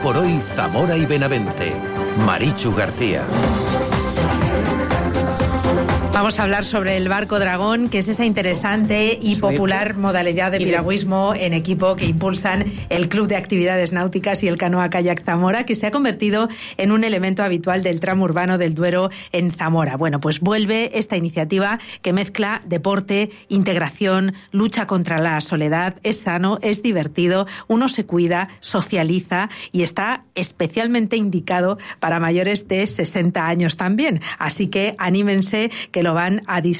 por hoy Zamora y Benavente. Marichu García. Vamos a hablar sobre el barco Dragón, que es esa interesante y popular modalidad de piragüismo en equipo que impulsan el Club de Actividades Náuticas y el Canoa Kayak Zamora, que se ha convertido en un elemento habitual del tramo urbano del Duero en Zamora. Bueno, pues vuelve esta iniciativa que mezcla deporte, integración, lucha contra la soledad. Es sano, es divertido, uno se cuida, socializa y está especialmente indicado para mayores de 60 años también. Así que anímense, que lo van a disfrutar